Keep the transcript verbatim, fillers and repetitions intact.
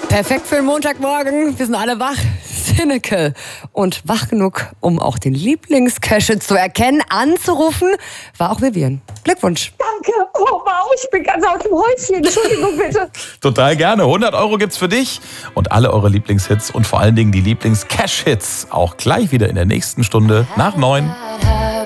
Perfekt für den Montagmorgen. Wir sind alle wach. Sinneke. Und wach genug, um auch den Lieblingscache zu erkennen, anzurufen, war auch Vivian. Glückwunsch. Danke. Oh wow, ich bin ganz aus dem Häuschen. Entschuldigung bitte. Total gerne. hundert Euro gibt's für dich und alle eure Lieblingshits und vor allen Dingen die Lieblings-Cache-Hits auch gleich wieder in der nächsten Stunde nach neun.